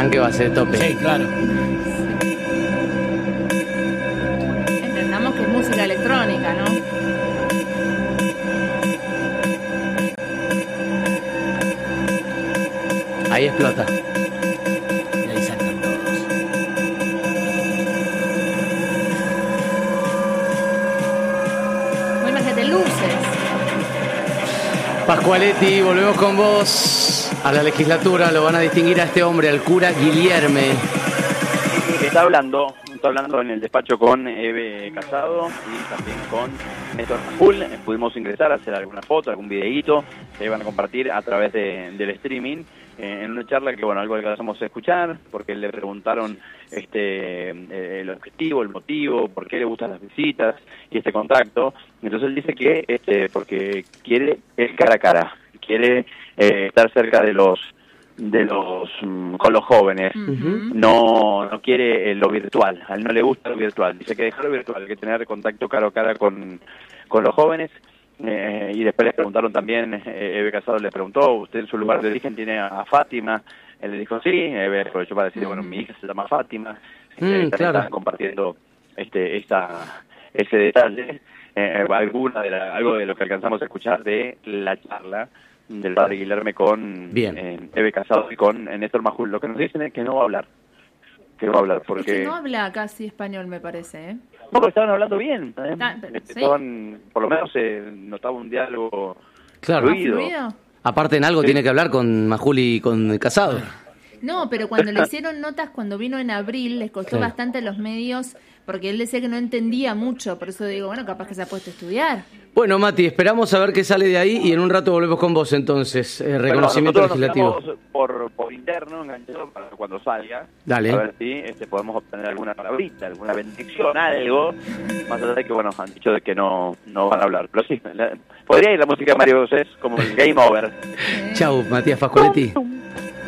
arranque va a ser tope. Sí, claro. Entendamos que es música electrónica, ¿no? Ahí explota. Y ahí saltan todos. Muy imagínate, luces. Pascualetti, volvemos con vos a la legislatura. Lo van a distinguir a este hombre, al cura Guillerme. Está hablando en el despacho con Eve Casado y también con Néstor Majul. Pudimos ingresar, hacer alguna foto, algún videíto que van a compartir a través del streaming, en una charla que, bueno, algo que alcanzamos a escuchar, porque le preguntaron el objetivo, el motivo, por qué le gustan las visitas y este contacto. Entonces él dice que porque quiere el cara a cara, quiere estar cerca con los jóvenes. No quiere lo virtual, a él no le gusta lo virtual, dice que dejar lo virtual, que tener contacto cara a cara con los jóvenes. Y después le preguntaron también, Eve Casado le preguntó, ¿usted en su lugar de origen tiene a Fátima? Él le dijo sí. Eve aprovechó para decir, bueno, mi hija se llama Fátima. Claro. Están compartiendo ese detalle. Algo de lo que alcanzamos a escuchar de la charla del padre Guillerme con Eve Casado y con Néstor Majul. Lo que nos dicen es que no va a hablar. Porque Es que no habla casi español, me parece, ¿eh? No, porque estaban hablando bien. ¿Sí? Por lo menos se notaba un diálogo fluido. Aparte en algo tiene que hablar con Majul y con Casado. No, pero cuando le hicieron notas, cuando vino en abril, les costó bastante a los medios, porque él decía que no entendía mucho, por eso digo, bueno, capaz que se ha puesto a estudiar. Bueno, Mati, esperamos a ver qué sale de ahí y en un rato volvemos con vos entonces, reconocimiento legislativo. Nos por interno, enganchado para cuando salga. Dale. A ver si podemos obtener alguna palabrita, alguna bendición, algo, más allá de que, bueno, han dicho de que no van a hablar. Pero sí, podría ir la música de Mario José como el Game Over. Chau, Matías Pascualetti.